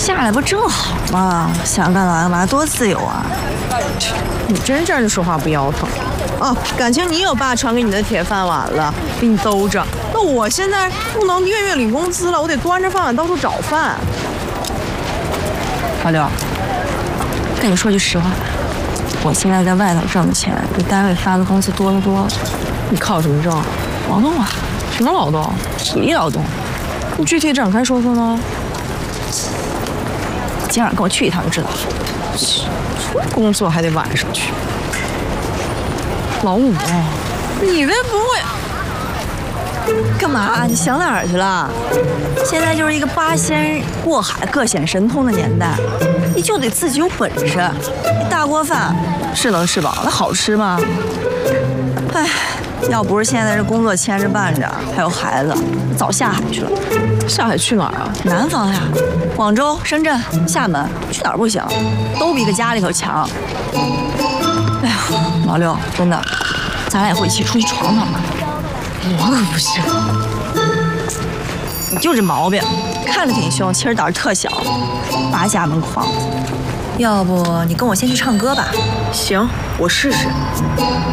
下来不正好吗？想干嘛干嘛，多自由啊！ 你真站着说话不腰疼。哦，感情你有爸传给你的铁饭碗了，给你兜着。那我现在不能月月领工资了，我得端着饭碗到处找饭。 老刘，跟你说句实话，我现在在外头挣的钱比单位发的工资多得多。 你靠什么挣？ 劳动啊， 什么劳动？ 体力劳动。 你具体展开说说呢？ 今晚跟我去一趟就知道了。 工作还得晚上去。老五，你这不会干嘛？你想哪儿去了？现在就是一个八仙过海、各显神通的年代，你就得自己有本事。一大锅饭是能吃饱，那好吃吗？哎，要不是现在这工作牵着绊着，还有孩子，早下海去了。 下海去哪儿啊？ 南方呀，广州、深圳、厦门，去哪儿不行，都比个家里头强。哎呀，老六，真的，咱俩以后一起出去闯闯吧。 我可不行。 你就这毛病，看着挺凶，其实胆儿特小，拔家门框。要不你跟我先去唱歌吧？ 行，我试试。